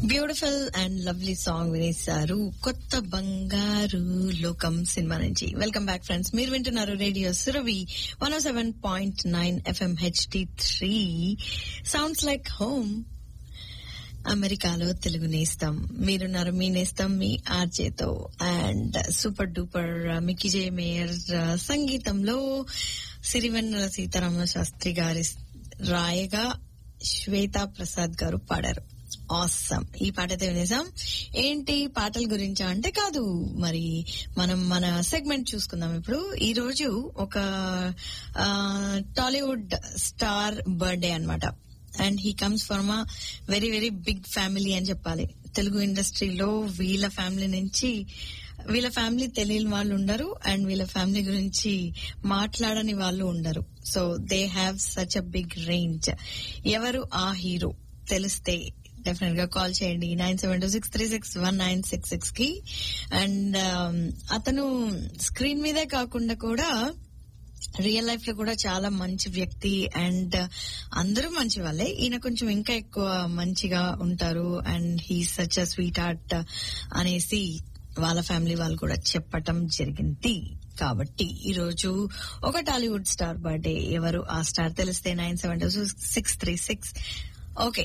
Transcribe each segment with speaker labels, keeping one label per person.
Speaker 1: Beautiful and lovely song వినేశారు కొత్త బంగారు లోకం సినిమా నుంచి. వెల్కమ్ బ్యాక్ ఫ్రెండ్స్, మీరు వింటున్నారు radio Surabhi 107.9 FM HD3 sounds like home. అమెరికాలో తెలుగు నేస్తం, మీరున్నారు మీ నేస్తం మీ ఆర్జేతో. And super duper Mickey J mayor సంగీతంలో సిరివెన్నెల సీతారామ శాస్త్రి గారి రాయగా శ్వేతా ప్రసాద్ గారు పాడారు. ఆసమ్. ఈ పాట అయితే వినేసాం. ఏంటి పాటల గురించా అంటే కాదు, మరి మనం మన సెగ్మెంట్ చూసుకుందాం. ఇప్పుడు ఈ రోజు ఒక టాలీవుడ్ స్టార్ బర్త్డే అన్నమాట. And he comes from a very very big family అని చెప్పాలి. తెలుగు ఇండస్ట్రీలో వీళ్ళ ఫ్యామిలీ నుంచి వీళ్ళ ఫ్యామిలీ తెలియని వాళ్ళు ఉండరు, అండ్ వీళ్ళ ఫ్యామిలీ గురించి మాట్లాడని వాళ్ళు ఉండరు. So they have such a big range. ఎవరు ఆ హీరో తెలిస్తే డెఫినెట్ గా కాల్ చేయండి 9726361966 కి. అండ్ అతను స్క్రీన్ మీదే కాకుండా కూడా రియల్ లైఫ్ లో కూడా చాలా మంచి వ్యక్తి, అండ్ అందరూ మంచి వాళ్ళే. ఈయన కొంచెం ఇంకా ఎక్కువ మంచిగా ఉంటారు, and he such a sweet heart అనేసి వాళ్ళ ఫ్యామిలీ వాళ్ళు కూడా చెప్పటం జరిగింది. కాబట్టి ఈ రోజు ఒక టాలీవుడ్ స్టార్ బర్త్డే. ఎవరు ఆ స్టార్ తెలిస్తే 972636 ఓకే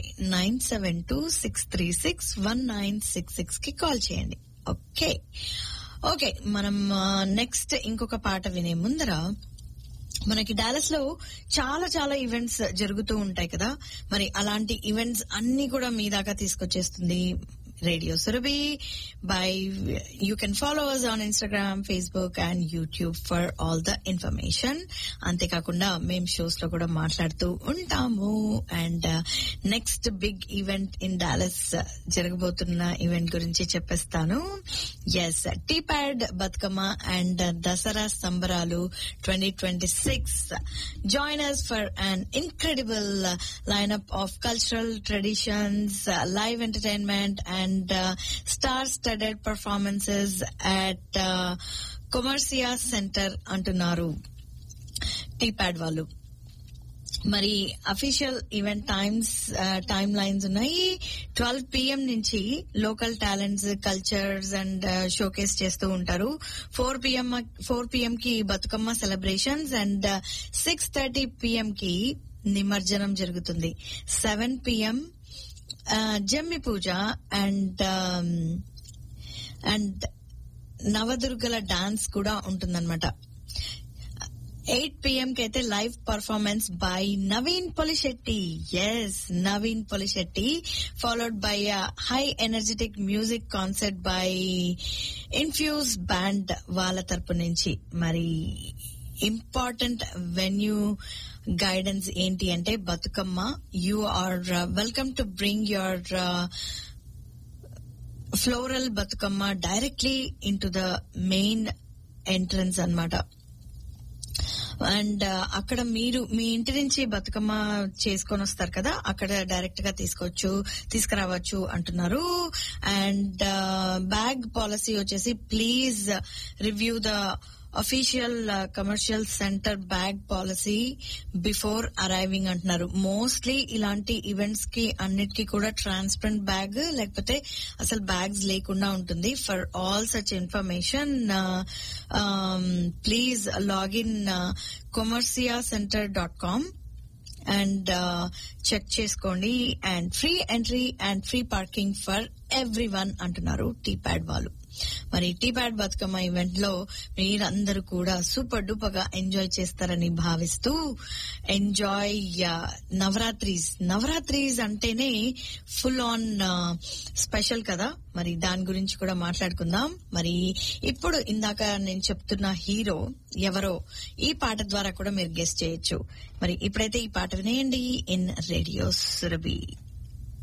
Speaker 1: 9726361966 కి కాల్ చేయండి. ఓకే ఓకే మనం నెక్స్ట్ ఇంకొక పాట వినే ముందర మనకి డాలస్ లో చాలా చాలా ఈవెంట్స్ జరుగుతూ ఉంటాయి కదా. మరి అలాంటి ఈవెంట్స్ అన్ని కూడా మీ దాకా తీసుకొచ్చేస్తుంది radio Surabhi. You can follow us on Instagram, Facebook and YouTube for all the information. అంతేకాకుండా మేము షోస్ లో కూడా మాట్లాడుతూ ఉంటాము. And next big event in Dallas జరగబోతున్న ఈవెంట్ గురించి చెప్పేస్తాను. Yes, TPAD Bathukamma and Dasara సంబరాలు 2026. Join us for an incredible lineup of cultural traditions, live entertainment and star-studded performances at Commercia Center అంటున్నారు టీప్యాడ్ వాళ్ళు. మరి అఫీషియల్ ఈవెంట్ టైమ్ లైన్స్ ఉన్నాయి. 12 PM నుంచి local talents, cultures and showcase చేస్తూ ఉంటారు. 4 PM కి Bathukamma celebrations and 6:30 PM కి నిమజ్జనం జరుగుతుంది. 7 PM జమ్మి పూజ అండ్ నవదుర్గల డాన్స్ కూడా ఉంటుందన్నమాట. 8 PM కి అయితే live performance by Naveen Polishetty. Yes, Naveen Polishetty, followed by high energetic music concert by infuse band వాళ్ళ తరపు నుంచి. మరి ఇంపార్టెంట్ వెన్యూ గైడెన్స్ ఏంటి అంటే Bathukamma, you are welcome to bring your floral Bathukamma directly in to the main entrance అన్నమాట. అండ్ అక్కడ మీరు మీ ఇంటి నుంచి బతుకమ్మ చేసుకొని వస్తారు కదా, అక్కడ డైరెక్ట్ గా తీసుకురావచ్చు అంటున్నారు. అండ్ బ్యాగ్ పాలసీ వచ్చేసి please review the official commercial centre bag policy before arriving అంటున్నారు. మోస్ట్లీ ఇలాంటి ఈవెంట్స్ కి అన్నిటికీ కూడా ట్రాన్స్పరెంట్ బ్యాగ్ లేకపోతే అసలు బ్యాగ్స్ లేకుండా ఉంటుంది. For all such information please login commerciacenter.com and check చేసుకోండి. And free entry and free parking for everyone అంటున్నారు టీప్యాడ్ వాళ్ళు. మరి టీప్యాడ్ బతుకమ్మ ఈవెంట్ లో మీరందరూ కూడా సూపర్ డూపర్ గా ఎంజాయ్ చేస్తారని భావిస్తూ ఎంజాయ్ నవరాత్రీస్ అంటేనే ఫుల్ ఆన్ స్పెషల్ కదా. మరి దాని గురించి కూడా మాట్లాడుకుందాం. మరి ఇప్పుడు ఇందాక నేను చెప్తున్న హీరో ఎవరో ఈ పాట ద్వారా కూడా మీరు గెస్ చేయొచ్చు. మరి ఇప్పుడైతే ఈ పాట వినేయండి ఇన్ రేడియో సురభి.